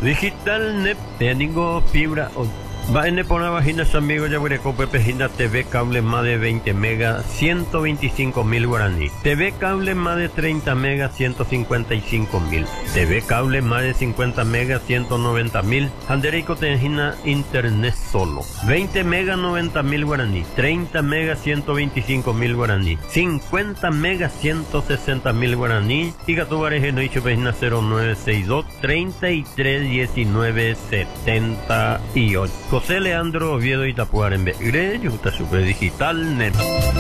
Digital Net, tengo fibra. Va en por una vagina, amigo, ya veré con Pepejina TV cable más de 20 megas, 125.000 guaraní. TV cable más de 30 megas, 155.000. TV cable más de 50 megas, 190.000. Anderico Tejina internet solo. 20 megas, 90.000 guaraní. 30 megas, 125.000 guaraní. 50 megas, 160.000 guaraní. Y Gatubares en Oicho Pejina 0962 33 19 78. José Leandro Oviedo Itapuar en Begre, Yuta Super Digital Net.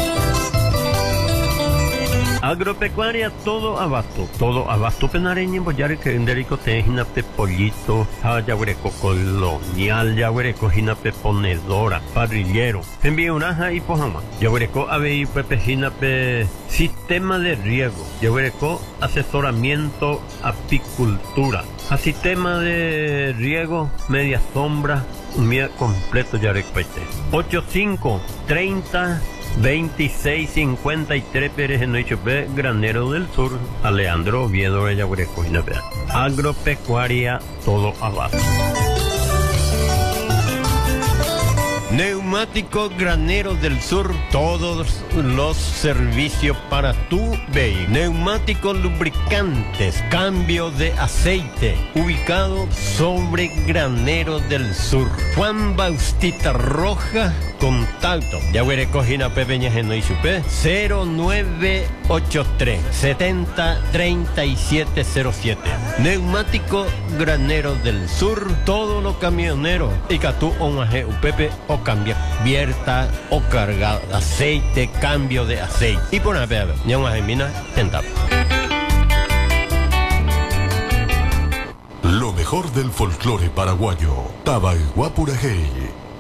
Agropecuaria todo abasto penareño, boyare que enderico tejinape pollito, yaguereco colonial, yaguereco jinape ponedora, parrillero, envío unaja y pojama, yaguereco abei pepe jinape sistema de riego, yaguereco asesoramiento apicultura, a sistema de riego, media sombra, un día completo ya recuete. 85 30 2653 Pérez en Noichopé, Granero del Sur, Alejandro Oviedo de Yaguareco, Agropecuaria todo abajo. Neumático Granero del Sur, todos los servicios para tu vehículo. Neumáticos lubricantes, cambio de aceite, ubicado sobre Granero del Sur. Juan Bautista Roja, contacto. Yaguareco Jina Pepeñas en Noisupé, 0983 70 3707. Neumático Granero del Sur, todos los camioneros. Y Catú Omaje Upepe o cambia abierta o carga aceite, cambio de aceite. Y por una vez, ya una gemina, tentap. Lo mejor del folclore paraguayo. Tabaiguapurajey.